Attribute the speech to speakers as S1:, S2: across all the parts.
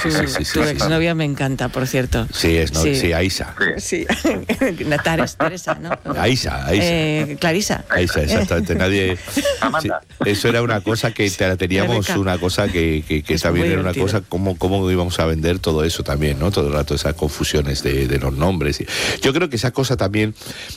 S1: Tu exnovia me encanta, por cierto.
S2: Sí, sí, Aisa.
S1: Sí, Teresa, ¿no?
S2: Aisa.
S1: Clarisa.
S2: Aisa, exactamente. Nadie...
S3: Amanda.
S2: Sí, eso era una cosa que teníamos, una cosa que también era una cosa, cómo íbamos a vender todo eso también, ¿no? Todo el rato esas confusiones de los nombres. Yo creo que esa cosa también,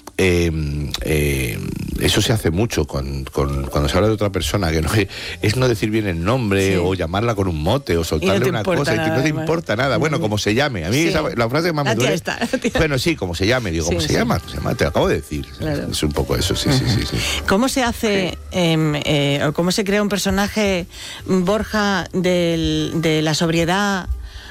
S2: eso se hace mucho cuando se habla de otra persona, que no es no decir bien el nombre, o llamarla con un mote, o soltarle una cosa, que no te importa nada. Bueno, como se llame. A mí la frase que más me duele... Bueno, sí, como se llame. Digo, ¿cómo se llama? Te lo acabo de decir. Claro. Es un poco eso, sí.
S1: ¿Cómo se hace, o cómo se crea un personaje, Borja, de la sobriedad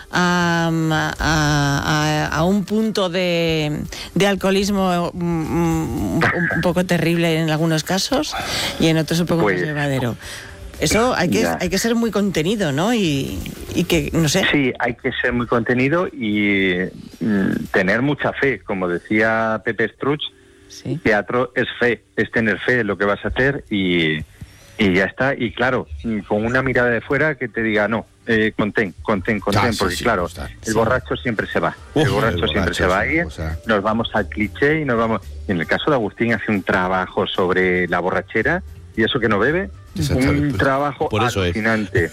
S1: a un punto de alcoholismo un poco terrible en algunos casos y en otros un poco más llevadero? Eso hay que ser muy contenido, ¿no? Y que, no sé.
S3: Sí, hay que ser muy contenido y tener mucha fe. Como decía Pepe Struch, teatro es fe, es tener fe en lo que vas a hacer y ya está. Y claro, con una mirada de fuera que te diga, no, contén, porque claro, el borracho siempre se va. El borracho siempre se va a ir, nos vamos al cliché y nos vamos... En el caso de Agustín hace un trabajo sobre la borrachera y eso que no bebe, un trabajo alucinante.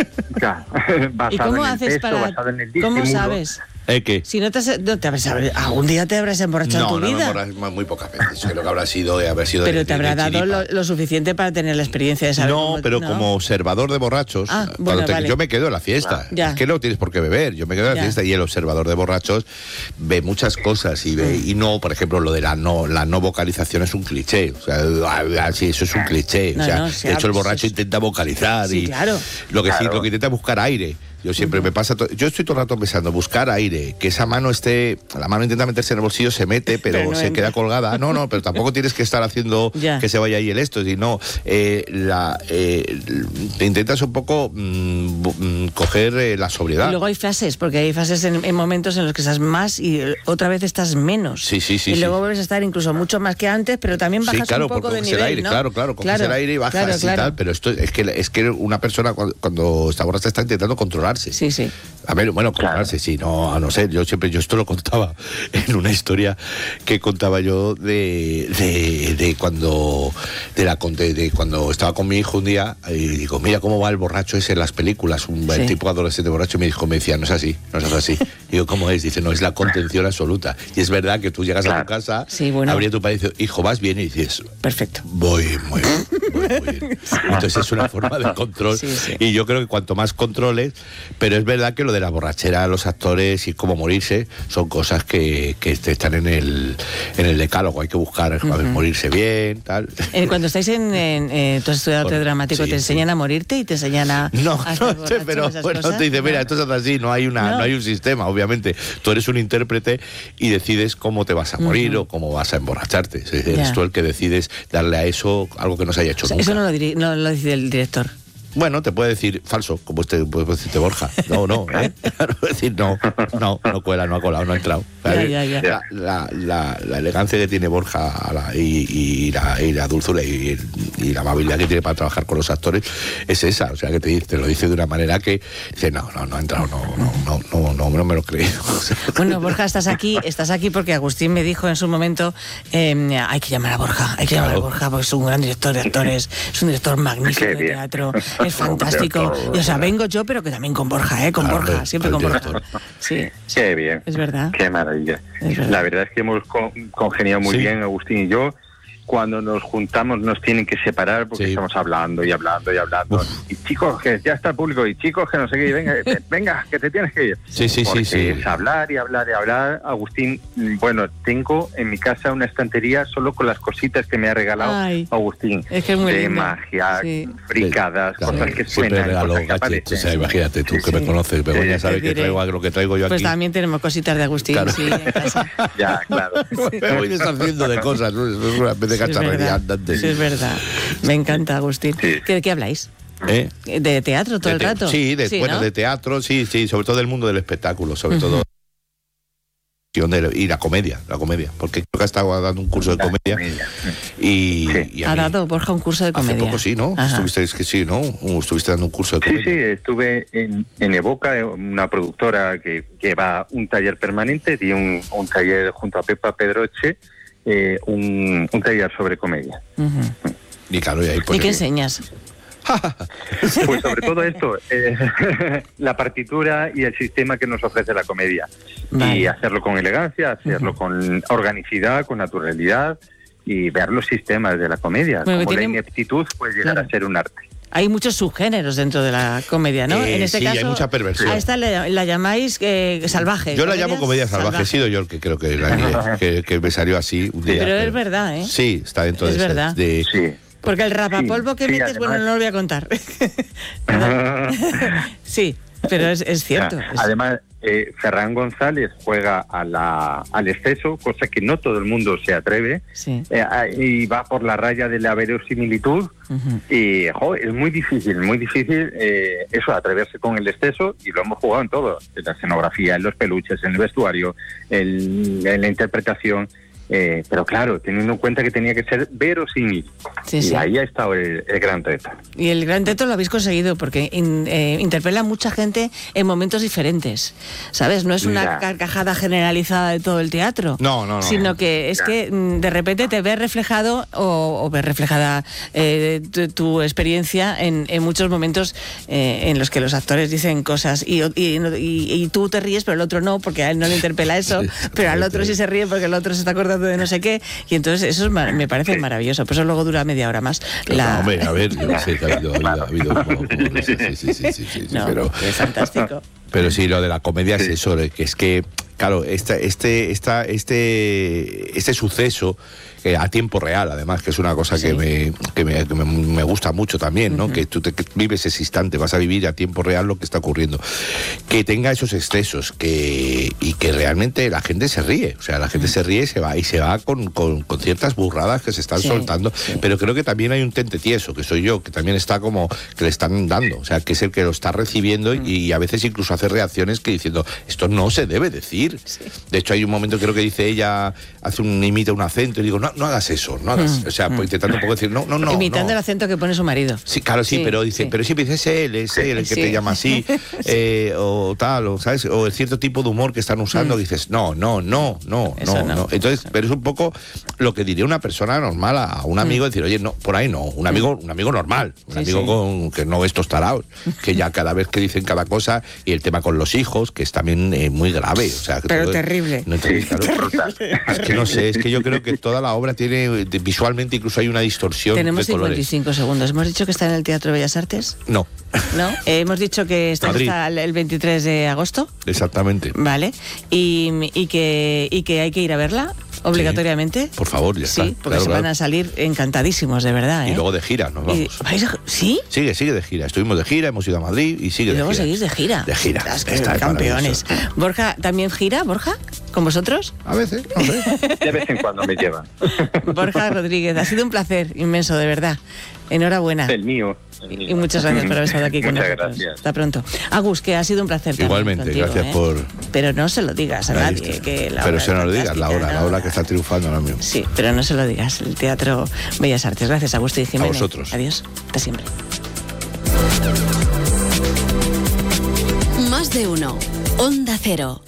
S1: ¿Y cómo haces
S3: basado en el disimulo.
S1: ¿Cómo sabes?
S2: ¿Qué?
S1: Si no te algún día te habrás emborrachado en tu vida.
S2: No, muy pocas veces. Creo que habrá sido
S1: pero te habrá dado lo suficiente para tener la experiencia de saber.
S2: Como observador de borrachos, yo me quedo en la fiesta. Es que no tienes por qué beber. Yo me quedo en la fiesta y el observador de borrachos ve muchas cosas y no, por ejemplo, lo de la no vocalización es un cliché. O sea, eso es un cliché. De hecho, el borracho intenta vocalizar lo que intenta buscar aire. Yo siempre me pasa... Yo estoy todo el rato pensando, buscar aire, que esa mano la mano intenta meterse en el bolsillo, se mete, pero se queda colgada. No, pero tampoco tienes que estar haciendo que se vaya ahí el esto, sino te intentas un poco coger la sobriedad.
S1: Y luego hay fases, porque hay fases en momentos en los que estás más y otra vez estás menos.
S2: Sí.
S1: Y luego vuelves a estar incluso mucho más que antes, pero también bajas un poco de nivel,
S2: aire,
S1: ¿no?
S2: Claro, coges el aire y bajas y tal, pero esto es que una persona cuando está borracha está intentando controlarse.
S1: Sí.
S2: A ver, controlarse, sí, no sé, yo esto lo contaba en una historia que contaba yo de cuando estaba con mi hijo un día y digo, mira cómo va el borracho ese en las películas, el tipo adolescente borracho, y mi hijo me decía, no es así. Digo, ¿cómo es? Dice, no, es la contención absoluta. Y es verdad que tú llegas a tu casa, abres tu padre y dices, hijo, ¿vas bien? Y dices,
S1: perfecto.
S2: Voy muy bien. Entonces es una forma de control. Y yo creo que cuanto más controles, pero es verdad que lo de la borrachera, los actores y cómo morirse son cosas que están en el decálogo. Hay que buscar morirse bien, tal.
S1: Cuando estáis tú has estudiado arte dramático, ¿te enseñan a morirte y te enseñan a...
S2: No, pero bueno, te dice, mira, esto es así, no hay un sistema, obviamente. Tú eres un intérprete y decides cómo te vas a morir o cómo vas a emborracharte. Eres tú el que decides darle a eso algo que no se haya hecho nunca.
S1: Eso no lo decide el director.
S2: Bueno, te puede decir falso, como puede decirte Borja. No, Claro, decir no cuela, no ha colado, no ha entrado.
S1: Ya.
S2: La elegancia que tiene Borja y la dulzura y la amabilidad que tiene para trabajar con los actores es esa. O sea, que te lo dice de una manera que dice, no ha entrado, no me lo creo.
S1: Bueno, Borja, estás aquí porque Agustín me dijo en su momento, hay que llamar a Borja porque es un gran director de actores, es un director magnífico de teatro. Es fantástico. O sea, vengo yo, pero que también con Borja, siempre con Borja. Sí.
S3: Qué bien.
S1: Es verdad.
S3: Qué maravilla. La verdad es que hemos congeniado muy bien, Agustín y yo. Cuando nos juntamos nos tienen que separar porque estamos hablando y hablando. Y chicos, que ya está el público, y chicos, que no sé qué, venga, que te tienes que ir.
S2: Sí.
S3: Es hablar y hablar. Agustín, bueno, tengo en mi casa una estantería solo con las cositas que me ha regalado Agustín.
S1: Es que es muy
S3: de
S1: lindo.
S3: Magia, fricadas, cosas que suenan, cosas que aparecen.
S2: O sea, imagínate tú que me conoces, pero ya sabes que traigo lo que traigo yo aquí.
S1: Pues también tenemos cositas de Agustín, en casa.
S3: Ya, claro.
S2: Me voy deshaciendo de cosas, ¿no? Es una especie de cacharrería andante.
S1: Sí, es verdad. Me encanta, Agustín.
S3: Sí.
S1: ¿De qué habláis? ¿De teatro todo el rato?
S2: Sí, ¿no? De teatro, sí, sobre todo del mundo del espectáculo, sobre todo. y la comedia, porque creo que ha estado dando un curso de comedia. Y
S1: ha dado, Borja, un curso de comedia.
S2: Hace poco sí, ¿no? Estuviste dando un curso de comedia.
S3: Sí, estuve en Evoca, una productora que lleva un taller permanente, di un taller junto a Pepa Pedroche, un taller sobre comedia.
S2: Y claro, ¿y
S1: qué enseñas?
S3: Pues sobre todo esto, la partitura y el sistema que nos ofrece la comedia. Vale. Y hacerlo con elegancia, hacerlo con organicidad, con naturalidad y ver los sistemas de la comedia. Bueno, como la ineptitud puede llegar a ser un arte.
S1: Hay muchos subgéneros dentro de la comedia, ¿no? En este caso,
S2: hay mucha perversión.
S1: A esta la llamáis salvaje.
S2: Yo la llamo comedia salvaje. He sido yo el que creo que me salió así un día.
S1: Pero es verdad, ¿eh?
S2: Sí, está dentro
S1: es
S2: de
S1: verdad.
S2: Sí.
S1: Porque el rapapolvo que metes, además, bueno, no lo voy a contar. Sí, pero es cierto.
S3: Además, Ferran González juega al exceso, cosa que no todo el mundo se atreve, y va por la raya de la verosimilitud, y es muy difícil eso, atreverse con el exceso, y lo hemos jugado en todo, en la escenografía, en los peluches, en el vestuario, en la interpretación. Pero claro, teniendo en cuenta que tenía que ser verosímil. Y ahí ha estado el gran reto.
S1: Y el gran reto lo habéis conseguido porque interpela a mucha gente en momentos diferentes, ¿sabes? No es una carcajada generalizada de todo el teatro.
S2: No.
S1: Sino que es que de repente te ves reflejado o ves reflejada tu experiencia en muchos momentos en los que los actores dicen cosas y tú te ríes, pero el otro no, porque a él no le interpela eso, pero al otro sí se ríe porque el otro se está acordando de no sé qué, y entonces eso me parece maravilloso, pero eso luego dura media hora más.
S2: Hombre, a ver, yo no sé que ha habido sí,
S1: no, pero es fantástico.
S2: Pero sí, lo de la comedia es eso, que es que, claro, este suceso a tiempo real, además, que es una cosa que me gusta mucho también, ¿no? Que tú vives ese instante, vas a vivir a tiempo real lo que está ocurriendo. Que tenga esos excesos, y que realmente la gente se ríe, o sea, la gente se ríe y se va con ciertas burradas que se están soltando, pero creo que también hay un tente tieso, que soy yo, que también está como que le están dando, o sea, que es el que lo está recibiendo y a veces incluso hace reacciones que diciendo, esto no se debe decir. De hecho, hay un momento, creo que dice ella, imita un acento y digo, no hagas eso, no hagas, o sea, pues intentando un poco decir, no.
S1: Imitando el acento que pone su marido.
S2: Sí, claro, pero dice, pero siempre dices es él el que te llama así, o tal, o sabes, o el cierto tipo de humor que están usando, dices, no. Entonces, pero es un poco lo que diría una persona normal a un amigo, decir, oye, no, por ahí no, un amigo normal, un amigo que no estos taraos, que ya cada vez que dicen cada cosa, y el tema con los hijos, que es también muy grave, o sea, que
S1: pero terrible.
S2: Es que no sé, es que yo creo que toda la obra tiene, visualmente incluso hay una distorsión.
S1: Tenemos
S2: de
S1: 55
S2: colores.
S1: Segundos. ¿Hemos dicho que está en el Teatro Bellas Artes?
S2: No.
S1: Hemos dicho que está hasta el 23 de agosto.
S2: Exactamente.
S1: Vale. Y que hay que ir a verla obligatoriamente.
S2: Sí, por favor, ya está.
S1: Sí, porque se van a salir encantadísimos, de verdad.
S2: Y luego de gira nos vamos.
S1: ¿Sí?
S2: Sigue de gira. Estuvimos de gira, hemos ido a Madrid y sigue de gira.
S1: Y luego seguís de gira.
S2: De gira.
S1: Está campeones. Borja, ¿también gira, Borja? ¿Con vosotros?
S2: A veces, no sé.
S3: De vez en cuando me llevan.
S1: Borja Rodríguez, ha sido un placer inmenso, de verdad. Enhorabuena.
S3: El mío.
S1: Y muchas gracias por haber estado aquí con nosotros.
S3: Gracias.
S1: Hasta pronto. Agus, que ha sido un placer.
S2: Igualmente,
S1: contigo,
S2: gracias por...
S1: Pero no se lo digas a nadie.
S2: Pero se nos lo digas, la hora que está triunfando ahora mismo.
S1: Sí, pero no se lo digas. El Teatro Bellas Artes. Gracias, Agustín y Jiménez.
S2: A vosotros.
S1: Adiós. Hasta siempre.
S4: Más de uno. Onda Cero.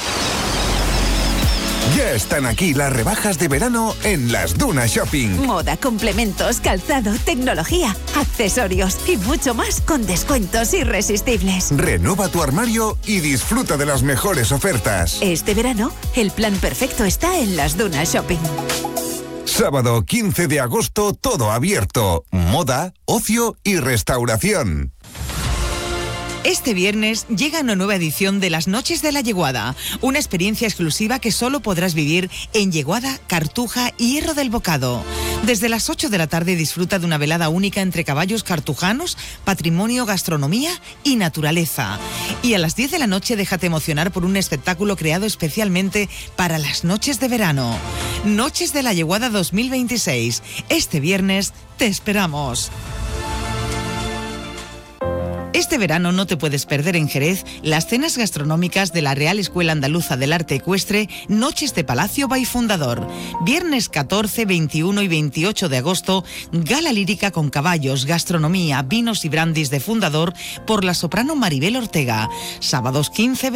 S5: Ya están aquí las rebajas de verano en Las Dunas Shopping.
S6: Moda, complementos, calzado, tecnología, accesorios y mucho más con descuentos irresistibles.
S5: Renueva tu armario y disfruta de las mejores ofertas.
S6: Este verano, el plan perfecto está en Las Dunas Shopping.
S5: Sábado 15 de agosto, todo abierto. Moda, ocio y restauración.
S7: Este viernes llega una nueva edición de Las Noches de la Yeguada, una experiencia exclusiva que solo podrás vivir en Yeguada, Cartuja y Hierro del Bocado. Desde las 8 de la tarde disfruta de una velada única entre caballos cartujanos, patrimonio, gastronomía y naturaleza. Y a las 10 de la noche déjate emocionar por un espectáculo creado especialmente para las noches de verano. Noches de la Yeguada 2026. Este viernes te esperamos. Este verano no te puedes perder en Jerez las cenas gastronómicas de la Real Escuela Andaluza del Arte Ecuestre, Noches de Palacio by Fundador. Viernes 14, 21 y 28 de agosto, gala lírica con caballos, gastronomía, vinos y brandis de Fundador por la soprano Maribel Ortega. Sábados 15,